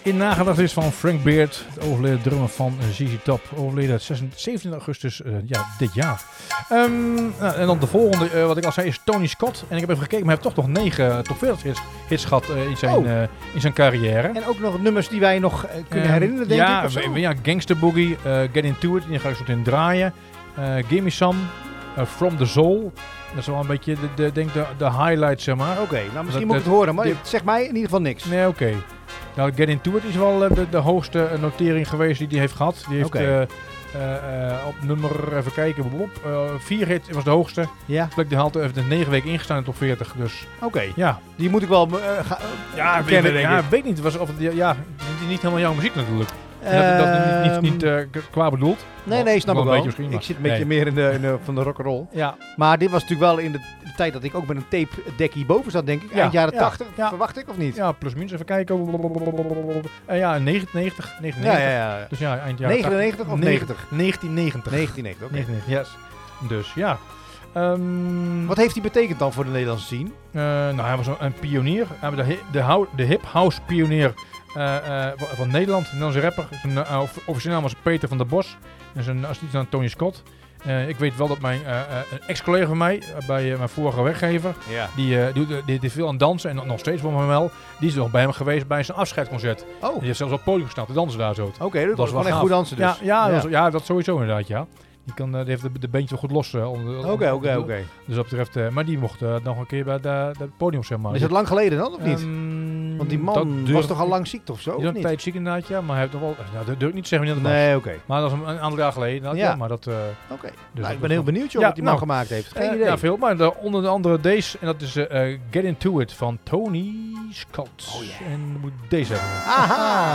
In nagedachtenis van Frank Beard, de overleden drummer van ZZ Top, overleden 27 augustus dit jaar. En dan de volgende, wat ik al zei, is Tony Scott. En ik heb even gekeken, maar hij heeft toch nog 9 top 40 hits gehad in zijn carrière. En ook nog nummers die wij nog kunnen herinneren, denk ik. Of zo? Ja, Gangster Boogie, Get Into It, die ga ik zo meteen draaien. Gimme Some, From the Soul. Dat is wel een beetje de highlight, zeg maar. Oké, nou misschien moet ik het horen, maar het zegt mij in ieder geval niks. Nee, oké. Nou, Get Into It is wel de hoogste notering geweest die hij heeft gehad. Die heeft op nummer, even kijken, 4 hit was de hoogste. Ja. Die had even de 9 weken ingestaan in de top 40. Dus oké. Ja. Die moet ik wel kennen, denk ik. Weet niet. Niet helemaal jouw muziek natuurlijk. Dat niet qua bedoeld. Nee, snap ik wel. Misschien, ik zit een beetje meer in de van de rock'n'roll. Ja. Maar dit was natuurlijk wel in de tijd dat ik ook met een tape dekkie boven zat, denk ik. Eind jaren 80, verwacht ik of niet? Ja, plus minus. Even kijken. 99. Ja. Dus ja, eind jaren 99 of 90? 1990. 1990, oké. 1990, yes. Dus ja. Wat heeft hij betekend dan voor de Nederlandse scene? Hij was een pionier. De hip house pionier van Nederland. Een Nederlandse rapper. Officieel naam was Peter van der Bos. En zijn assistent aan Tony Scott. Ik weet wel dat mijn ex-collega van mij, bij mijn vorige werkgever, die deed veel aan dansen en nog steeds voor me wel. Die is nog bij hem geweest bij zijn afscheidsconcert. Oh. Die heeft zelfs op het podium gestaan te dansen daar zo. Oké, dat was wel echt goed dansen dus. Dat sowieso inderdaad, ja. Die heeft de beentje wel goed los. Oké. Dus dat betreft, maar die mocht nog een keer bij het podium, zeg maar. Is het lang geleden dan, of niet? Want die man was toch al lang ziek, of zo? Die is een tijd ziek inderdaad, ja. Maar hij heeft nog wel... dat durf ik niet zeggen wanneer dat was. Nee, oké. Maar dat was een aantal jaar geleden. Ja. Maar dat... Oké. Dus ik ben heel benieuwd wat die man gemaakt heeft. Geen idee. Ja, veel. Maar onder de andere deze. En dat is Get Into It van Tony Scott. Oh, yeah. En moet deze hebben. Aha!